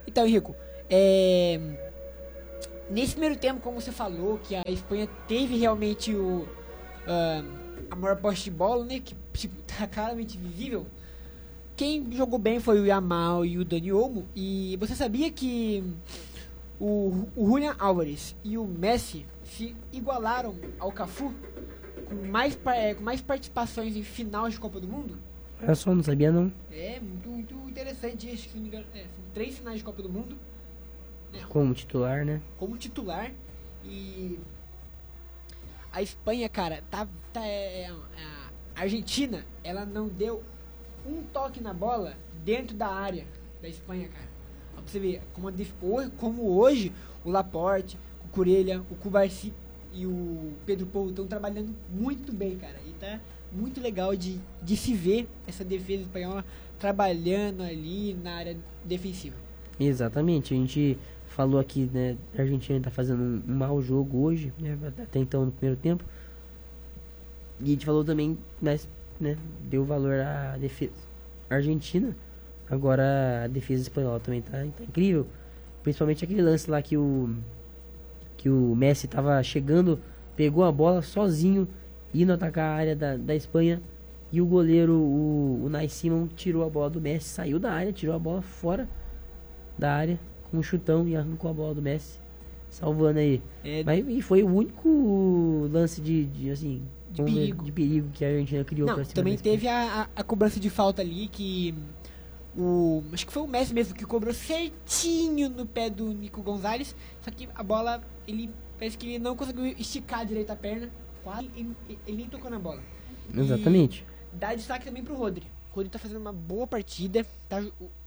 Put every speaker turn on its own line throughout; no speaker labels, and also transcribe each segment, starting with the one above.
Então, Henrico, nesse primeiro tempo, como você falou, que a Espanha teve realmente a maior posse de bola, né? Que tipo, tá claramente visível. Quem jogou bem foi o Yamal e o Dani Olmo. E você sabia que o Julián Álvares e o Messi se igualaram ao Cafu com mais participações em final de Copa do Mundo?
Eu só não sabia não.
É muito interessante isso. Se não me engano, são 3 finais de Copa do Mundo, né,
Como titular, né?
como titular. E a Espanha, cara, a Argentina, ela não deu um toque na bola dentro da área da Espanha, cara. Pra você ver como hoje o Laporte, o Curelha, o Cubarci e o Pedro Porro estão trabalhando muito bem, cara. E tá muito legal de se ver essa defesa espanhola trabalhando ali na área defensiva.
Exatamente, a gente falou aqui, né, a Argentina tá fazendo um mau jogo hoje, né, até então no primeiro tempo. E a gente falou também, mas, né, deu valor à defesa argentina. Agora a defesa espanhola também tá incrível. Principalmente aquele lance lá que o Messi tava chegando, pegou a bola sozinho, indo atacar a área da Espanha. E o goleiro, o Unai Simon, tirou a bola do Messi, saiu da área, tirou a bola fora da área com um chutão e arrancou a bola do Messi, salvando aí. E foi o único lance assim, de perigo que a Argentina criou.
Não, também teve a cobrança de falta ali que acho que foi o Messi mesmo que cobrou certinho no pé do Nico Gonzalez, só que a bola, parece que ele não conseguiu esticar direito a perna, quase, ele nem tocou na bola.
Exatamente.
E dá destaque também pro Rodri. O Rodri tá fazendo uma boa partida, tá,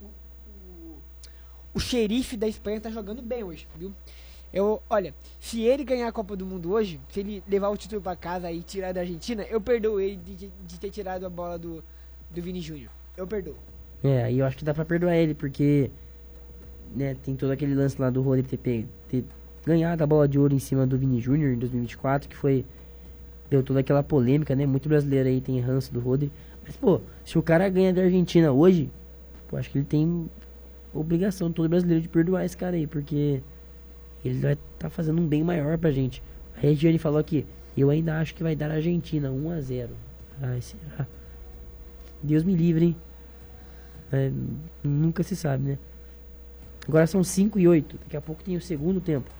o xerife da Espanha tá jogando bem hoje, viu? Olha, se ele ganhar a Copa do Mundo hoje, se ele levar o título pra casa e tirar da Argentina, eu perdoo ele de ter tirado a bola do Vini Júnior. Eu perdoo.
Aí eu acho que dá pra perdoar ele, porque, né, tem todo aquele lance lá do Rodri ter ganhado a bola de ouro em cima do Vini Júnior em 2024, que deu toda aquela polêmica, né? Muito brasileiro aí tem ranço do Rodri. Mas, pô, se o cara ganha da Argentina hoje, pô, acho que ele tem obrigação, todo brasileiro, de perdoar esse cara aí, porque ele vai estar fazendo um bem maior pra gente. A Regiane falou aqui, eu ainda acho que vai dar a Argentina 1-0. Ai, será? Deus me livre, hein? Nunca se sabe, né? Agora são 5:08. Daqui a pouco tem o segundo tempo.